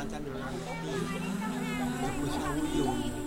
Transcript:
大家留言，可以在会上会有